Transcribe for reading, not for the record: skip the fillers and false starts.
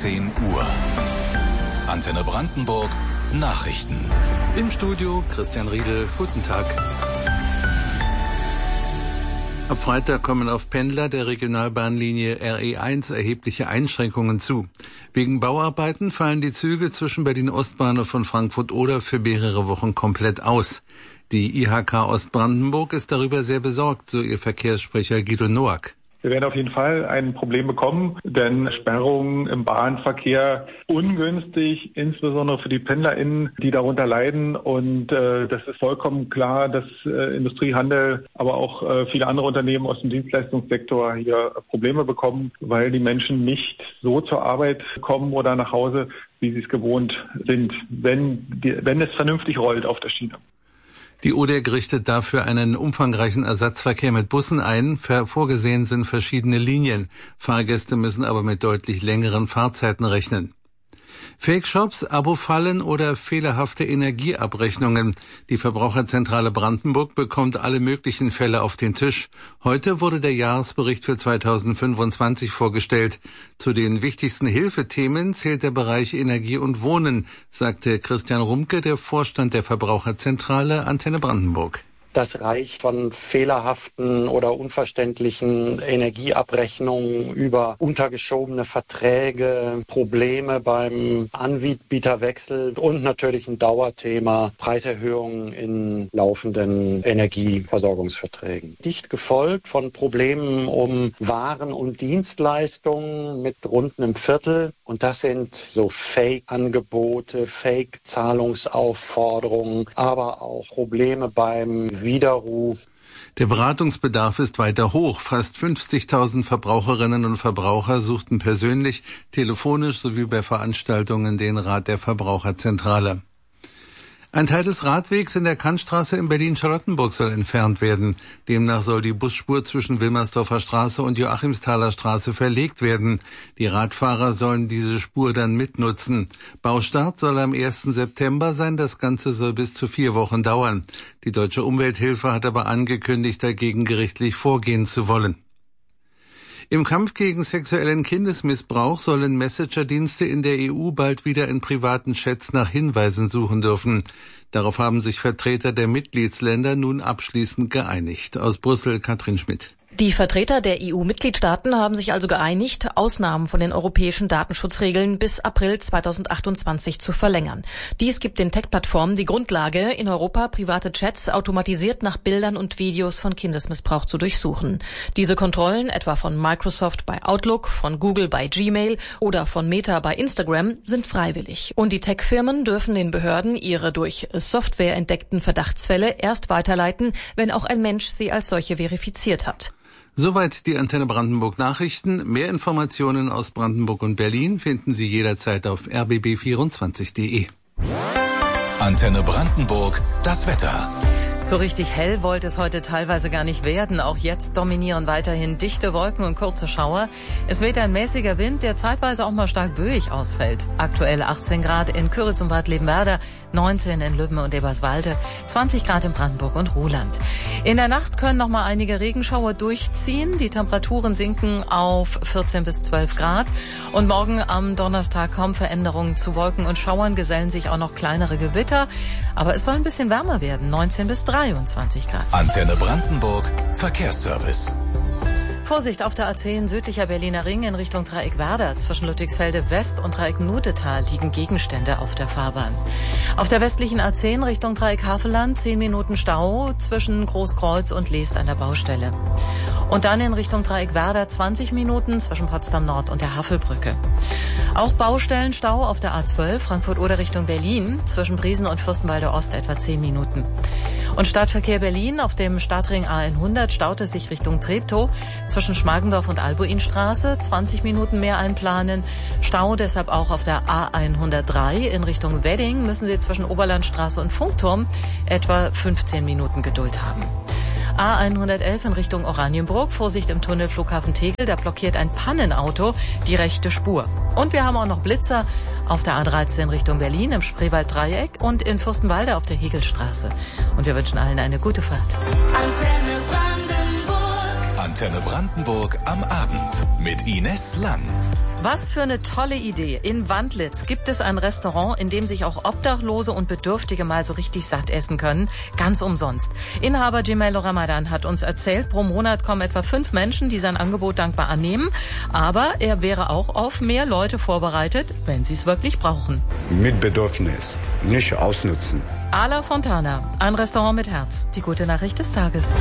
10 Uhr. Antenne Brandenburg Nachrichten. Im Studio Christian Riedel. Guten Tag. Ab Freitag kommen auf Pendler der Regionalbahnlinie RE1 erhebliche Einschränkungen zu. Wegen Bauarbeiten fallen die Züge zwischen Berlin-Ostbahnhof und Frankfurt-Oder für mehrere Wochen komplett aus. Die IHK Ostbrandenburg ist darüber sehr besorgt, so ihr Verkehrssprecher Guido Noack. Wir werden auf jeden Fall ein Problem bekommen, denn Sperrungen im Bahnverkehr ungünstig, insbesondere für die PendlerInnen, die darunter leiden. Und das ist vollkommen klar, dass Industrie, Handel, aber auch viele andere Unternehmen aus dem Dienstleistungssektor hier Probleme bekommen, weil die Menschen nicht so zur Arbeit kommen oder nach Hause, wie sie es gewohnt sind, wenn es vernünftig rollt auf der Schiene. Die ODEG richtet dafür einen umfangreichen Ersatzverkehr mit Bussen ein. Vorgesehen sind verschiedene Linien. Fahrgäste müssen aber mit deutlich längeren Fahrzeiten rechnen. Fake-Shops, Abo-Fallen oder fehlerhafte Energieabrechnungen. Die Verbraucherzentrale Brandenburg bekommt alle möglichen Fälle auf den Tisch. Heute wurde der Jahresbericht für 2025 vorgestellt. Zu den wichtigsten Hilfethemen zählt der Bereich Energie und Wohnen, sagte Christian Rumke, der Vorstand der Verbraucherzentrale Antenne Brandenburg. Das reicht von fehlerhaften oder unverständlichen Energieabrechnungen über untergeschobene Verträge, Probleme beim Anbieterwechsel und natürlich ein Dauerthema Preiserhöhungen in laufenden Energieversorgungsverträgen. Dicht gefolgt von Problemen um Waren und Dienstleistungen mit rund einem Viertel. Und das sind so Fake-Angebote, Fake-Zahlungsaufforderungen, aber auch Probleme beim Widerruf. Der Beratungsbedarf ist weiter hoch. Fast 50.000 Verbraucherinnen und Verbraucher suchten persönlich, telefonisch sowie bei Veranstaltungen den Rat der Verbraucherzentrale. Ein Teil des Radwegs in der Kantstraße in Berlin-Charlottenburg soll entfernt werden. Demnach soll die Busspur zwischen Wilmersdorfer Straße und Joachimsthaler Straße verlegt werden. Die Radfahrer sollen diese Spur dann mitnutzen. Baustart soll am 1. September sein. Das Ganze soll bis zu 4 Wochen dauern. Die Deutsche Umwelthilfe hat aber angekündigt, dagegen gerichtlich vorgehen zu wollen. Im Kampf gegen sexuellen Kindesmissbrauch sollen Messenger-Dienste in der EU bald wieder in privaten Chats nach Hinweisen suchen dürfen. Darauf haben sich Vertreter der Mitgliedsländer nun abschließend geeinigt. Aus Brüssel Katrin Schmidt. Die Vertreter der EU-Mitgliedstaaten haben sich also geeinigt, Ausnahmen von den europäischen Datenschutzregeln bis April 2028 zu verlängern. Dies gibt den Tech-Plattformen die Grundlage, in Europa private Chats automatisiert nach Bildern und Videos von Kindesmissbrauch zu durchsuchen. Diese Kontrollen, etwa von Microsoft bei Outlook, von Google bei Gmail oder von Meta bei Instagram, sind freiwillig. Und die Tech-Firmen dürfen den Behörden ihre durch Software entdeckten Verdachtsfälle erst weiterleiten, wenn auch ein Mensch sie als solche verifiziert hat. Soweit die Antenne Brandenburg Nachrichten. Mehr Informationen aus Brandenburg und Berlin finden Sie jederzeit auf rbb24.de. Antenne Brandenburg, das Wetter. So richtig hell wollte es heute teilweise gar nicht werden. Auch jetzt dominieren weiterhin dichte Wolken und kurze Schauer. Es weht ein mäßiger Wind, der zeitweise auch mal stark böig ausfällt. Aktuell 18 Grad in Küritz und Bad Lebenwerder, 19 in Lübben und Eberswalde, 20 Grad in Brandenburg und Ruhland. In der Nacht können noch mal einige Regenschauer durchziehen. Die Temperaturen sinken auf 14 bis 12 Grad. Und morgen am Donnerstag kaum Veränderungen zu Wolken und Schauern, gesellen sich auch noch kleinere Gewitter. Aber es soll ein bisschen wärmer werden, 19 bis 23 Grad. Antenne Brandenburg, Verkehrsservice. Vorsicht auf der A10 südlicher Berliner Ring in Richtung Dreieck Werder. Zwischen Ludwigsfelde West und Dreieck Nutetal liegen Gegenstände auf der Fahrbahn. Auf der westlichen A10 Richtung Dreieck Havelland 10 Minuten Stau zwischen Großkreuz und Leest an der Baustelle. Und dann in Richtung Dreieck Werder 20 Minuten zwischen Potsdam Nord und der Havelbrücke. Auch Baustellenstau auf der A12 Frankfurt-Oder Richtung Berlin zwischen Briesen und Fürstenwalde Ost etwa 10 Minuten. Und Stadtverkehr Berlin auf dem Stadtring A100 staut es sich Richtung Treptow zwischen Schmargendorf und Albuinstraße 20 Minuten mehr einplanen. Stau deshalb auch auf der A103 in Richtung Wedding müssen Sie zwischen Oberlandstraße und Funkturm etwa 15 Minuten Geduld haben. A111 in Richtung Oranienburg, Vorsicht im Tunnel Flughafen Tegel, da blockiert ein Pannenauto die rechte Spur. Und wir haben auch noch Blitzer auf der A13 Richtung Berlin im Spreewald-Dreieck und in Fürstenwalde auf der Hegelstraße. Und wir wünschen allen eine gute Fahrt. Antenne Brandenburg. Antenne Brandenburg am Abend mit Ines Lang. Was für eine tolle Idee. In Wandlitz gibt es ein Restaurant, in dem sich auch Obdachlose und Bedürftige mal so richtig satt essen können. Ganz umsonst. Inhaber Gemello Ramadan hat uns erzählt, pro Monat kommen etwa 5 Menschen, die sein Angebot dankbar annehmen. Aber er wäre auch auf mehr Leute vorbereitet, wenn sie es wirklich brauchen. Mit Bedürfnis, nicht ausnutzen. Ala Fontana, ein Restaurant mit Herz. Die gute Nachricht des Tages.